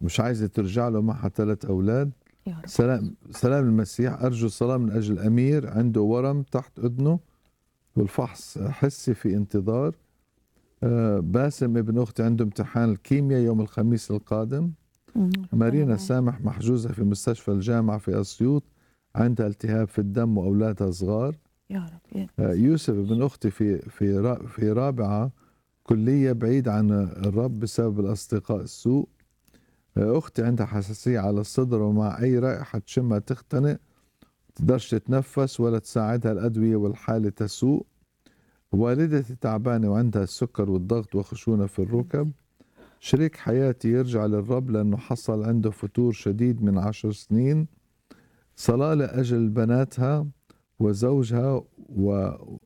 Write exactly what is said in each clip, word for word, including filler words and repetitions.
مش عايزة ترجع له، معها ثلاث أولاد. يا رب. سلام سلام المسيح، أرجو الصلاة من أجل أمير عنده ورم تحت أذنه والفحص حسي في انتظار. آه، باسم ابن أختي عنده امتحان الكيمياء يوم الخميس القادم. مم. مارينا ربنا سامح محجوزة في مستشفى الجامعة في أسيوط، عندها التهاب في الدم وأولادها صغار. يا رب. يا آه، يوسف ابن أختي في في را- في رابعة كلية، بعيد عن الرب بسبب الأصدقاء السوء. آه، أختي عندها حساسية على الصدر، ومع أي رائحة تشمها تختنق، تقدرش تتنفس ولا تساعدها الأدوية والحالة تسوء. والدتي تعبانة وعندها السكر والضغط وخشونة في الركب. شريك حياتي يرجع للرب لأنه حصل عنده فتور شديد من عشر سنين. صلاة لأجل بناتها وزوجها و...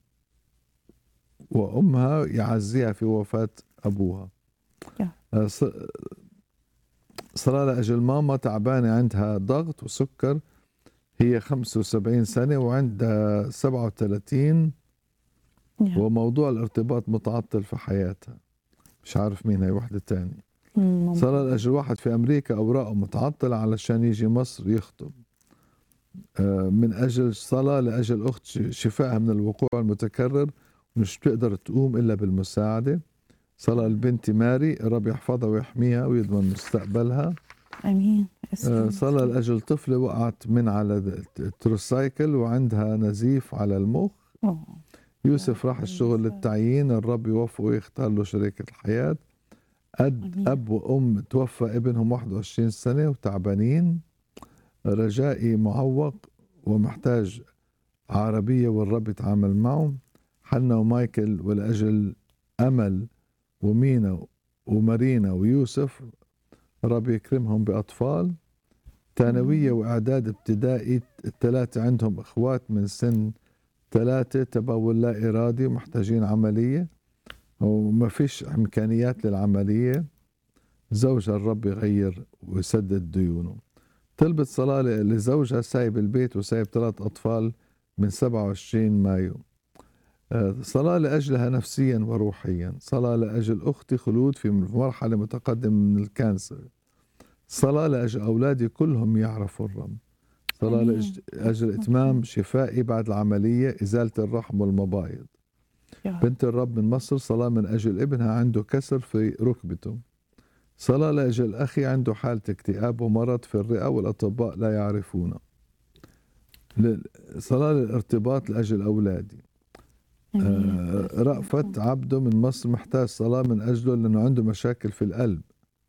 وأمها يعزيها في وفاة أبوها. يا آه، ص- صلاة لأجل ماما تعبانة، عندها ضغط وسكر، هي خمسة وسبعين سنة وعندها سبعة وثلاثين، يا وموضوع الارتباط متعطل في حياتها. مش عارف مين هي واحدة تاني. مم. صلاة لأجل واحد في أمريكا أوراقه متعطلة علشان يجي مصر يخطب. آه، من أجل صلاة لأجل أخت ش- شفائها من الوقوع المتكرر، مش بتقدر تقوم إلا بالمساعدة. صلاة لبنتي ماري، الرب يحفظها ويحميها ويضمن مستقبلها. امين. آه، اسم صلاة لأجل طفلة وقعت من على التروسايكل وعندها نزيف على المخ. أوه. يوسف يا راح رب الشغل المساء. للتعيين، الرب يوفقه ويختار له شريكة الحياة. أد امين. أب وأم توفى ابنهم واحد وعشرين سنة وتعبانين. رجائي معوق ومحتاج عربية والرب يتعامل معه. حنا ومايكل ولأجل أمل ومينا ومارينا ويوسف، رب يكرمهم بأطفال. ثانوية امين. وإعداد ابتدائي، الثلاثة عندهم إخوات من سن ثلاثة، تبول لا إرادي ومحتاجين عملية وما فيش إمكانيات للعملية. زوجها الرب يغير ويسدد ديونه. طلبت صلاة لزوجها سايب البيت وسايب ثلاث أطفال من سبعة وعشرين مايو. آه، صلاة لأجلها نفسيا وروحيا. صلاة لأجل أختي خلود في مرحلة متقدمة من الكانسر. صلاة لأجل أولادي كلهم يعرفوا الرب. صلاة امين. لأجل اسم إتمام المسيح. شفائي بعد العملية، إزالة الرحم والمبايض. يا رب. بنت الرب من مصر، صلاة من أجل ابنها عنده كسر في ركبته. صلاة لأجل أخي عنده حالة اكتئاب ومرض في الرئة والأطباء لا يعرفونه. ل- صلاة للارتباط لأجل أولادي. امين. آه، باسم رأفت يسوع. عبده من مصر محتاج صلاة من أجله لأنه عنده مشاكل في القلب.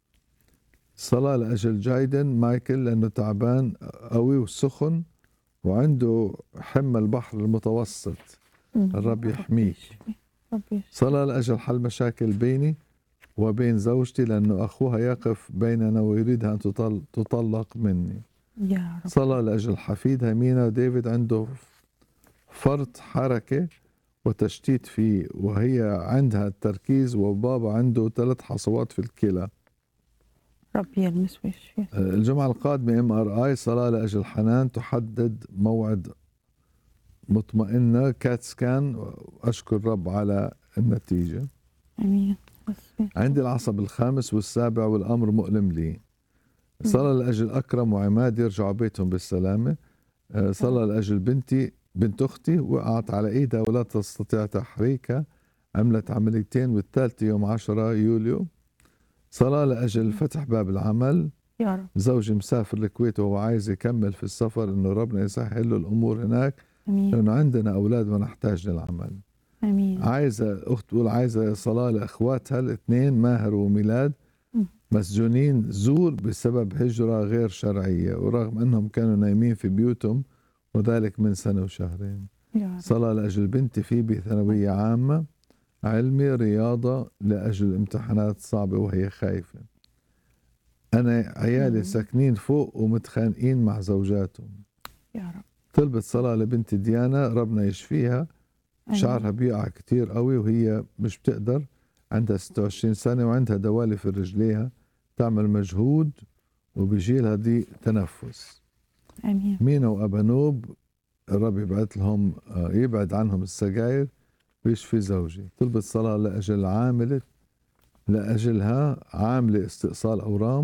صلاة لأجل جايدن مايكل لأنه تعبان قوي وسخن وعنده حمى البحر المتوسط، مم. الرب رب يحميك. يشفي. رب يشفي. صلاة لأجل حل مشاكل بيني وبين زوجتي لأنه أخوها يقف بيننا ويريدها أن تطل- تطلق مني. يا رب. صلاة لأجل حفيدها مينا ديفيد، عنده فرط حركة وتشتيت فيه، وهي عندها التركيز، وبابا عنده ثلاث حصوات في الكلى. رب يلمس ويشفي. آه، الجمعة القادمة ام ار اي. صلاة لأجل حنان تحدد موعد مطمئنة كات سكان، أشكر الرب على النتيجة. امين. باسم عندي يسوع. العصب الخامس والسابع والأمر مؤلم لي. صلاة مم. لأجل أكرم وعماد يرجعوا بيتهم بالسلامة. آه، يا صلاة رب. لأجل بنتي بنت أختي وقعت على إيدها ولا تستطيع تحريكها، عملت عمليتين والثالثة يوم عشرة يوليو. صلاة لأجل فتح باب العمل. يا رب. زوجي مسافر الكويت وهو عايز يكمل في السفر، إنه ربنا يسهل له الأمور هناك امين. لأنه عندنا أولاد ونحتاج للعمل. امين. عايزة أخت تقول عايزة صلاة لأخواتها الاثنين ماهر وميلاد، مم. مسجونين زور بسبب هجرة غير شرعية، ورغم أنهم كانوا نايمين في بيوتهم وذلك من سنة وشهرين. يا رب. صلاة لأجل بنتي فيبي ثانوية عامة، علمي رياضة، لأجل امتحانات صعبة وهي خايفة. أنا عيالي مم. ساكنين فوق ومتخانقين مع زوجاتهم. يا رب. طلبت صلاة لبنتي ديانا، ربنا يشفيها. شعرها امين. بيقع كتير قوي وهي مش بتقدر، عندها ستة وعشرين سنة وعندها دوالي في رجليها، تعمل مجهود وبيجيلها ضيق تنفس. امين. مينا وأبانوب، الرب يبعد لهم آه، يبعد عنهم السجاير ويشفي زوجي. طلبت صلاة لأجل عاملة لأجلها عاملة استئصال أورام.